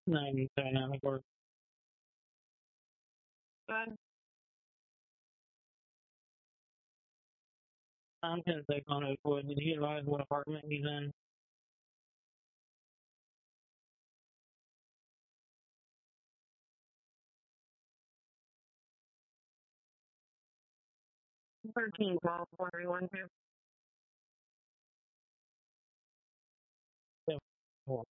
Dynamic work. Good. I'm gonna take on it. Did he advise what apartment he's in? 1312, 431, 2. Yeah.